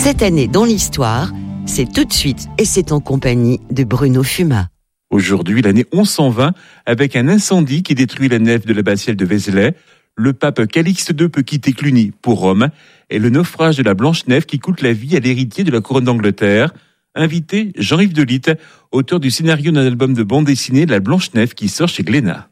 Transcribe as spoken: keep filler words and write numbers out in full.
Cette année dans l'histoire, c'est tout de suite et c'est en compagnie de Bruno Fumat. Aujourd'hui, l'année onze cent vingt, avec un incendie qui détruit la nef de l'abbatiale de Vézelay, le pape Calixte deux peut quitter Cluny pour Rome, et le naufrage de la Blanche-Nef qui coûte la vie à l'héritier de la couronne d'Angleterre. Invité, Jean-Yves Delitte, auteur du scénario d'un album de bande dessinée La Blanche-Nef qui sort chez Glénat.